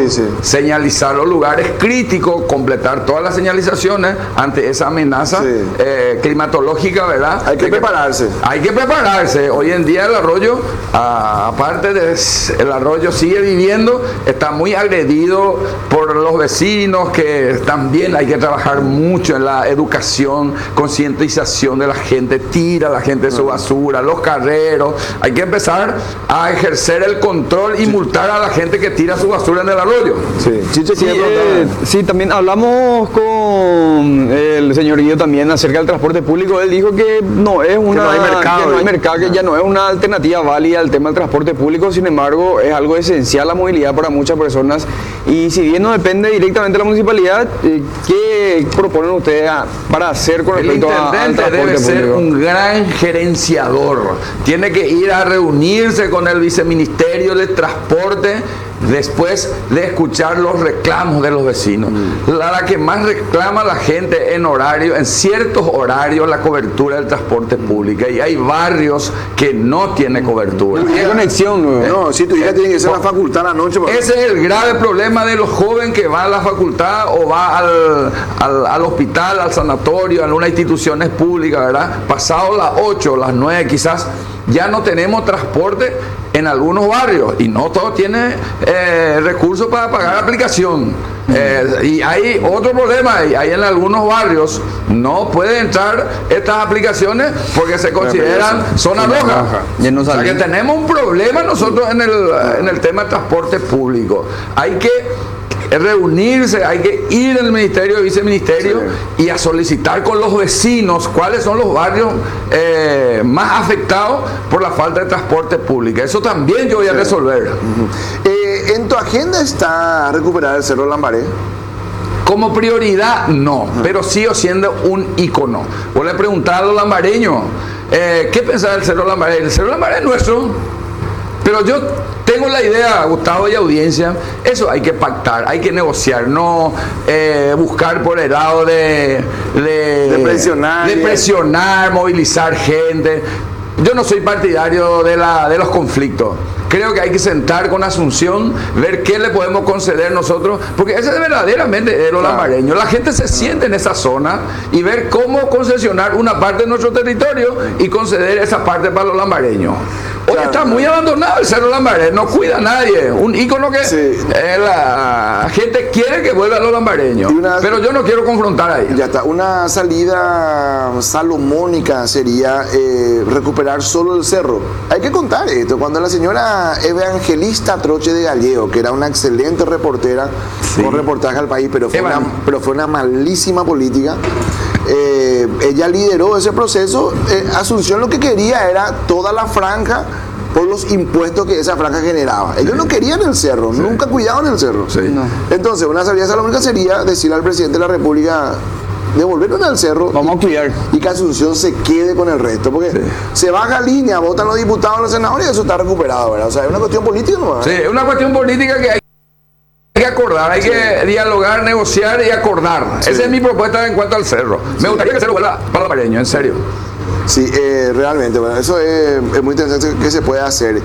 señalizar los lugares críticos, completar todas las señalizaciones ante esa amenaza climatológica, ¿verdad? Hay que prepararse. Hay que prepararse. Hoy en día el arroyo, aparte de el arroyo sigue viviendo, está muy agredido por los vecinos, que también hay que trabajar mucho en la educación, concientización de la gente, tira a la gente de su basura, los carreros. Hay que empezar a ejercer el control y multar a la gente que tira su basura en el arroyo. Sí, también hablamos con el señor Guido también acerca del transporte público. Él dijo que no es una, no hay mercado, que ya no es una alternativa válida al tema del transporte público. Sin embargo, es algo esencial la movilidad para muchas personas. Y si bien no depende directamente de la municipalidad, ¿qué proponen ustedes para hacer con respecto al transporte público? Debe ser un gran gerenciador. Tiene que ir a reunirse con el viceministerio de Transporte después de escuchar los reclamos de los vecinos. La que más reclama la gente en ciertos horarios, la cobertura del transporte público. Y hay barrios que no tienen cobertura. No tiene conexión. No, si tu hija tiene que ser la facultad a la noche. Ese es el grave problema de los jóvenes que van a la facultad o va al hospital, al sanatorio, a unas instituciones públicas, ¿verdad? Pasado las 8, las 9 quizás, ya no tenemos transporte en algunos barrios y no todos tienen recursos para pagar aplicación. Y hay otro problema, hay en algunos barrios no pueden entrar estas aplicaciones porque se consideran zona roja. O sea que tenemos un problema nosotros en el tema de transporte público. Hay que reunirse, hay que ir al ministerio y viceministerio y a solicitar con los vecinos cuáles son los barrios más afectados por la falta de transporte público. Eso también yo voy a resolver. ¿En tu agenda está recuperar el Cerro Lambaré? Como prioridad no, pero sigo siendo un ícono. Vos le preguntás a los lambareños, ¿qué pensás del Cerro Lambaré? El Cerro Lambaré es nuestro, pero yo tengo la idea, Gustavo y audiencia, eso hay que pactar, hay que negociar, no buscar por el lado de presionar, movilizar gente. Yo no soy partidario de los conflictos. Creo que hay que sentar con Asunción, ver qué le podemos conceder nosotros, porque ese es verdaderamente de los lambareños. La gente se siente en esa zona y ver cómo concesionar una parte de nuestro territorio y conceder esa parte para los lambareños. Hoy está muy abandonado el Cerro Lambaré, no cuida a nadie. Un ícono que la gente quiere que vuelva a los lambareños, pero yo no quiero confrontar ahí. Ya está, una salida salomónica sería recuperar solo el cerro. Hay que contar esto, cuando la señora Evangelista Troche de Gallego, que era una excelente reportera con reportaje al país, pero fue una malísima política. Ella lideró ese proceso. Asunción lo que quería era toda la franja por los impuestos que esa franja generaba. Ellos no querían el cerro, nunca cuidaban el cerro. Entonces, una salida salomónica sería decirle al presidente de la República: devolvernos al cerro, vamos a cuidar, y que Asunción se quede con el resto, porque se baja línea, votan los diputados, los senadores, y eso está recuperado, ¿verdad? O sea, es una cuestión política, ¿no? Sí, es una cuestión política que hay que acordar, hay que dialogar, negociar y acordar. Esa es mi propuesta en cuanto al cerro. Me gustaría que el cerro vuelva para los lambareños, en serio. Sí, realmente, bueno, eso es muy interesante que se puede hacer.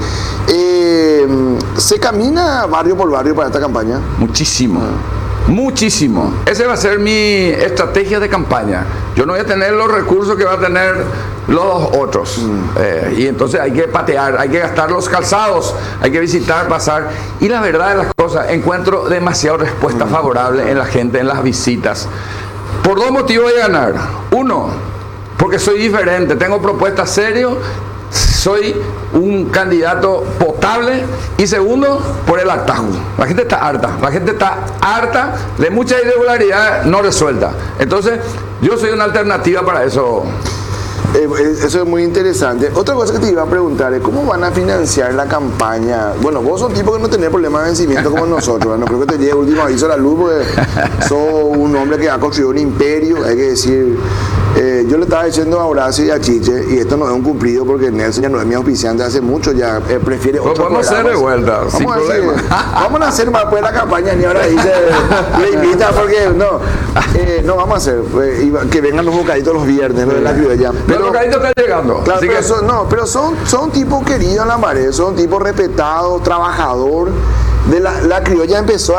¿Se camina barrio por barrio para esta campaña? Muchísimo. Muchísimo. Esa va a ser mi estrategia de campaña. Yo no voy a tener los recursos que va a tener los otros. Y entonces hay que patear, hay que gastar los calzados, hay que visitar, pasar. Y la verdad de las cosas, encuentro demasiada respuesta favorable en la gente, en las visitas. Por dos motivos voy a ganar. Uno, porque soy diferente, tengo propuestas serias, soy un candidato potable. Y segundo, por el hartazgo. La gente está harta de mucha irregularidad no resuelta. Entonces, yo soy una alternativa para eso. Eso es muy interesante. Otra cosa que te iba a preguntar es cómo van a financiar la campaña. Bueno, vos sos un tipo que no tenés problemas de vencimiento como nosotros, no creo que te llegue último aviso a la luz, porque sos un hombre que ha construido un imperio. Hay que decir, yo le estaba diciendo a Horacio y a Chiche, y esto no es un cumplido porque Nelson ya no es mi auspiciante hace mucho, ya prefiere otro. Podemos hacer de vuelta, sin problema. Vamos a hacer más pues la campaña, ni ahora dice, le invita porque no vamos a hacer, que vengan los bocaditos los viernes, lo de la criolla. Los bocaditos están llegando. Claro, pero son tipos queridos en Lambaré, son tipos respetados, trabajador. La criolla empezó